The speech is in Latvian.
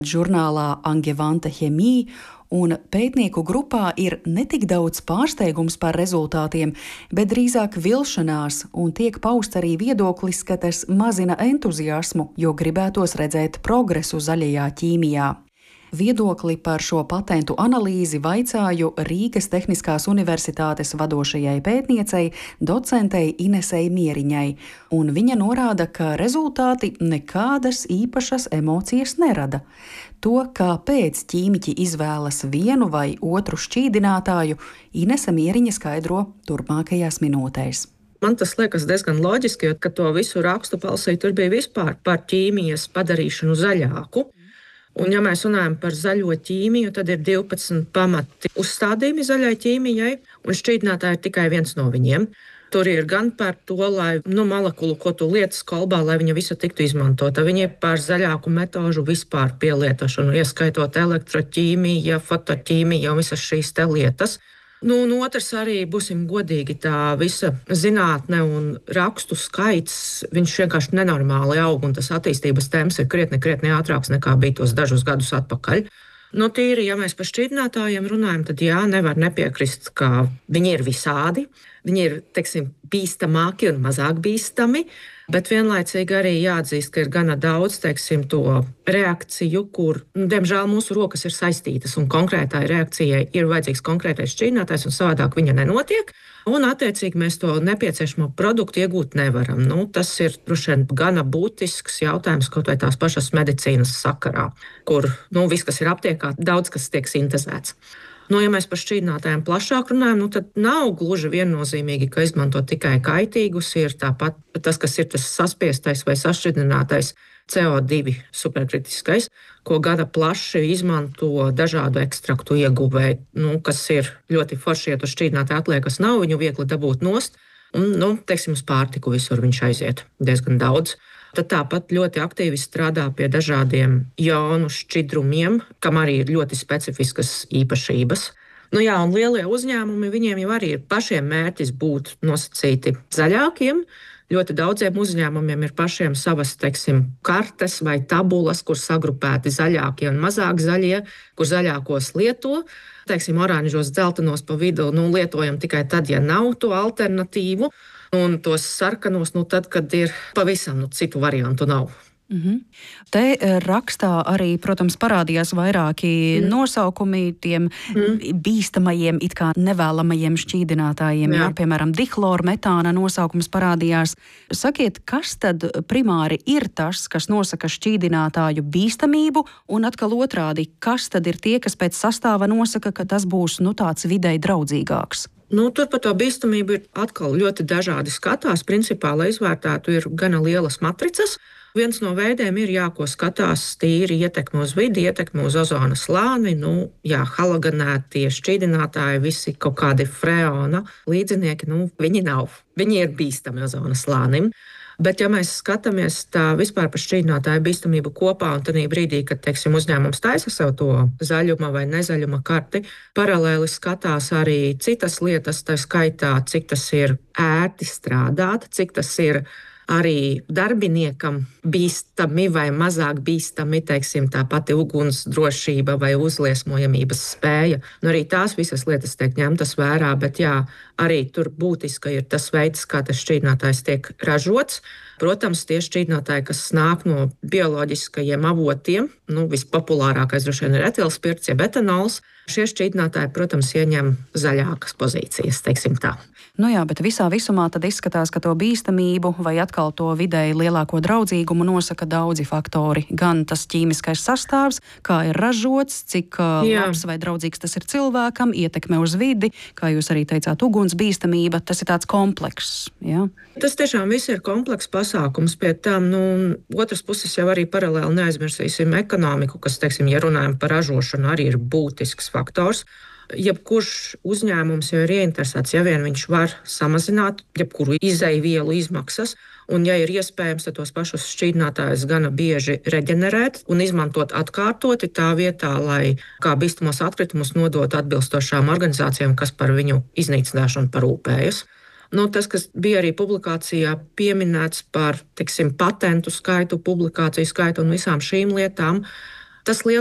žurnālā Angewandte Chemie, un pētnieku grupā ir ne tik daudz pārsteigums par rezultātiem, bet drīzāk vilšanās, un tiek pausts arī viedoklis, ka tas mazina entuziasmu, jo gribētos redzēt progresu zaļajā ķīmijā. Viedokli par šo patentu analīzi vaicāju Rīgas Tehniskās Universitātes vadošajai pētniecei, docentei Inesei Mieriņai, un viņa norāda, ka rezultāti nekādas īpašas emocijas nerada. To, kāpēc ķīmiķi izvēlas vienu vai otru šķīdinātāju, Inese Mieriņa skaidro turpmākajās minūtēs. Man tas liekas diezgan loģiski, jo, kad to visu rakstu palasīju, tur bija vispār par ķīmijas padarīšanu zaļāku. Un, ja mēs runājam par zaļo ķīmiju, tad ir 12 pamati uzstādījumi zaļai ķīmijai, un šķīdinātāji ir tikai viens no viņiem. Tur ir gan par to, lai molekulu, ko tu lietas kolbā, lai viņa visa tiktu izmantota. Viņi ir par zaļāku metožu vispār pielietošanu, ieskaitot elektroķīmiju, fotoķīmiju un visas šīs te lietas. Un otrs arī, būsim godīgi, tā visa zinātne un rakstu skaits, viņš vienkārši nenormāli aug, un tas attīstības temps ir krietni ātrāks nekā bija tos dažus gadus atpakaļ. Tīri, ja mēs par šķīdinātājiem runājam, tad jā, nevar nepiekrist, ka viņi ir visādi. Viņi ir, bīstamāki un mazāk bīstami, bet vienlaicīgi arī jāatzīst, ka ir gana daudz, to reakciju, kur, diemžēl, mūsu rokas ir saistītas, un konkrētai reakcijai ir vajadzīgs konkrētais šķīdinātājs, un savādāk viņa nenotiek. Un, attiecīgi, mēs to nepieciešamo produktu iegūt nevaram. Tas ir droši vien gana būtisks jautājums kaut vai tās pašas medicīnas sakarā, kur viss, kas ir aptiekā, daudz kas tiek sintezēts. Ja mēs par šķīdinātājiem plašāk runājam, tad nav gluži viennozīmīgi, ka izmanto tikai kaitīgus. Ir tāpat tas, kas ir tas saspiestais vai sašķidrinātais CO2 superkritiskais, ko gana plaši izmanto dažādu ekstraktu ieguvēji, kas ir ļoti forši, ja tur šķīdinātāji atliekas nav, viņu viegli dabūt nost. Un, uz pārtiku visur viņš aiziet diezgan daudz. Tad tāpat ļoti aktīvi strādā pie dažādiem jonu šķidrumiem, kam arī ir ļoti specifiskas īpašības. Un lielie uzņēmumi, viņiem jau arī ir pašiem mērķis būt nosacīti zaļākiem. Ļoti daudziem uzņēmumiem ir pašiem savas, kartes vai tabulas, kur sagrupēti zaļākie un mazāk zaļie, kur zaļākos lieto. Oranžos, dzeltenos pa vidu lietojam tikai tad, ja nav to alternatīvu. Un tos sarkanos, tad, kad ir pavisam citu variantu nav. Te rakstā arī, protams, parādījās vairāki nosaukumi tiem bīstamajiem, it kā nevēlamajiem šķīdinātājiem. Jā, piemēram, dihlormetāna nosaukums parādījās. Sakiet, kas tad primāri ir tas, kas nosaka šķīdinātāju bīstamību, un atkal otrādi, kas tad ir tie, kas pēc sastāva nosaka, ka tas būs tāds videi draudzīgāks? Tur par to bīstamību ir atkal ļoti dažādi skatās. Principā, lai izvērtētu, ir gana lielas matricas. Viens no veidiem ir, ko skatās tīri ietekmi uz vidi, ietekmi uz ozona slāni, halogenētie šķīdinātāji, visi kaut kādi freona līdzinieki, viņi nav. Viņi ir bīstami ozona slānim. Bet, ja mēs skatāmies tā vispār par šķīdinātāju bīstamību kopā, un tādā brīdī, kad uzņēmums taisa sev to zaļuma vai nezaļuma karti, paralēli skatās arī citas lietas, tā skaitā, cik tas ir ērti strādāt, cik tas ir arī darbiniekam bīstami vai mazāk bīstami, tā pati ugunsdrošība vai uzliesmojamības spēja. Arī tās visas lietas tiek ņemtas vērā, bet arī tur būtiski ir tas veids, kā tas šķīdinātājs tiek ražots. Protams, tie šķīdinātāji, kas nāk no bioloģiskajiem avotiem, vispopulārākais droši vien ir etilspirts, jeb etanols. Šie šķīdinātāji, protams, ieņem zaļākas pozīcijas, tā. Jā, bet visā visumā tad izskatās, ka to bīstamību vai atkal to vidēji lielāko draudzīgumu nosaka daudzi faktori. Gan tas ķīmiskais sastāvs, kā ir ražots, cik labs vai draudzīgs tas ir cilvēkam, ietekme uz vidi, kā jūs arī teicāt, ugunsbīstamība, tas ir tāds komplekss. Jā? Tas tiešām viss ir komplekss pasākums. Pie tam, otras puses jau arī paralēli neaizmirsīsim ekonomiku, kas, ja runājam par ražošanu, arī ir būtisks faktors. Jebkurš uzņēmums jau ir ieinteresēts, ja vien viņš var samazināt jebkuru izejvielu izmaksas, un, ja ir iespējams, tad tos pašus šķīdinātājus gana bieži reģenerēt un izmantot atkārtoti tā vietā, lai kā bīstamos atkritumus nodot atbilstošām organizācijām, kas par viņu iznīcināšanu parūpējas. Tas, kas bija arī publikācijā pieminēts par patentu skaitu, publikāciju skaitu un visām šīm lietām, Tas